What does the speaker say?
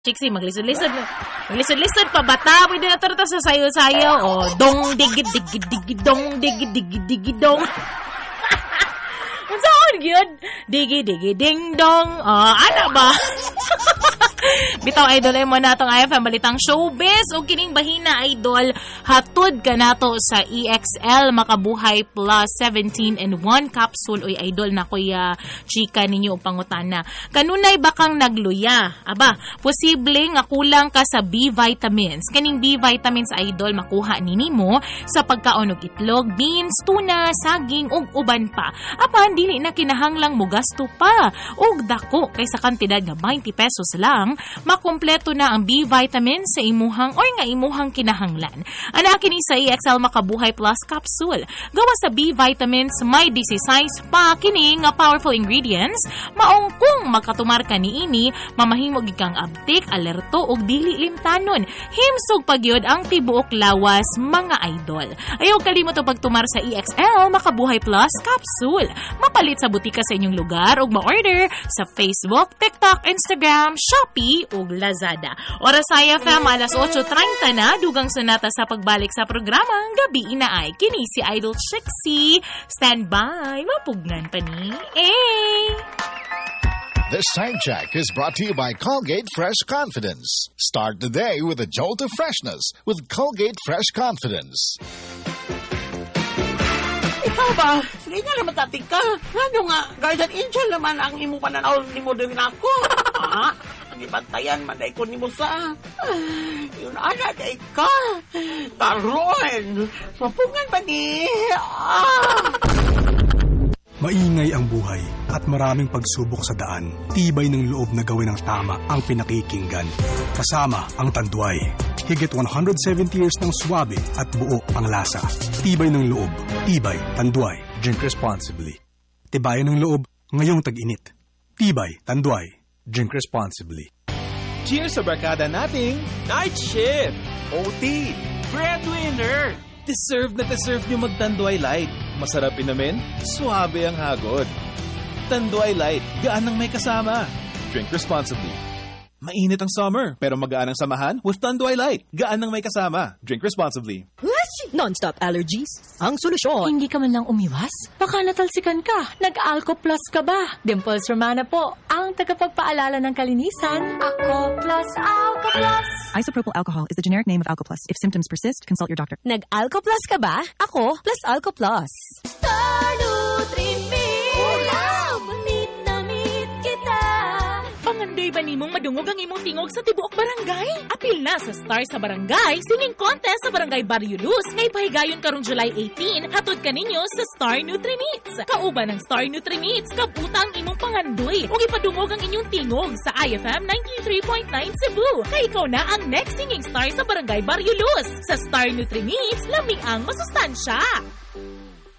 Chiksi, maglisod-lisod. Maglisod-lisod pa bata. Pwede na to sa sayo-sayo. O, dong, digi-digi-digi-dong, digi-digi-digi-dong. Saan yun? Digi-digi-ding-dong. Ano ba? Bitaw, idol, ay mo na itong IFM Balitang Showbiz. O kining bahina, idol, hatod ka na to sa EXL Makabuhay Plus 17-in-1 capsule. Uy, idol, na kuya chika ninyo pangutana. Kanunay bakang nagluya? Aba, posible nga kulang ka sa B vitamins. Kaning B vitamins, idol, makuha nini mo sa pagkaon og itlog, beans, tuna, saging, ug uban pa. Apan, dili na kinahanglang mo gasto pa. Og dako, kaysa kantidad nga 20 pesos lang, makumpleto na ang B vitamins sa imuhang or nga imuhang kinahanglan. Ana kini sa EXL Makabuhay Plus capsule. Gawa sa B vitamins, may 16 pa kini nga powerful ingredients. Maong kung magkatumar ka niini, mamahimog ikang abtik, alerto ug dili limtanon. Himsog pagyod ang tibuok lawas, mga idol. Ayaw kalimot og pagtumar sa EXL Makabuhay Plus capsule. Mapalit sa butika sa inyong lugar ug ma-order sa Facebook, TikTok, Instagram, Shopee ug Lazada. Oras sa IFM, alas 8:30 na, dugang sunata sa pagbalik sa programang Gabi Inaay. Kini si Idol Chiksi. Stand by, mapugnan pa ni. This time check is brought to you by Colgate Fresh Confidence. Start the day with a jolt of freshness with Colgate Fresh Confidence. Ikaw ba? Sige nga naman tating ka. Ano nga, guardian angel naman ang imo pananaw ni mo din ako. Ibantayan man ko ni mo sa. Yun ana day ka. Karon. Mapungan ba ni? Maingay ang buhay at maraming pagsubok sa daan. Tibay ng loob na gawin ang tama ang pinakikinggan. Kasama ang Tanduay. Higit 170 years ng swabe at buo ang lasa. Tibay ng loob. Tibay, Tanduay. Drink responsibly. Tibayan ng loob ngayong tag-init. Tibay, Tanduay. Drink responsibly. Cheers sa barkada nating Night Shift, OT, Breadwinner. Deserve na deserve nyo mag-Tanduay Light. Masarap inamin, suabe ang hagod. Tanduay Light, gaan ang may kasama. Drink responsibly. Mainit ang summer, pero magaan ang samahan with Tanduay Light. Gaan ang may kasama. Drink responsibly. Non-stop allergies? Ang solusyon. Hindi ka man lang umiwas? Baka natalsikan ka. Nag-Alco Plus ka ba? Dimples Romana po, ang tagapagpaalala ng kalinisan. Ako Plus, Alco Plus. Isopropyl alcohol is the generic name of Alco Plus. If symptoms persist, consult your doctor. Nag-Alco Plus ka ba? Ako plus Alco Plus. Star Nutrimit. Meet na meet kita. Pangandoy ba nimong madungog ang imong tingog sa tibuok barangay? Apil na sa Star sa Barangay Singing Contest sa Barangay Barrio Luz. Ngay pahigayon karong July 18, hatod ka ninyo sa Star Nutrimits. Kauban ng Star Nutrimits, kaputa ang imong pangandoy. Ug ipadungog ang inyong tingog sa IFM 93.9 Cebu. Kay ikaw na ang next singing star sa Barangay Barrio Luz. Sa Star Nutrimits, lamig ang masustansya.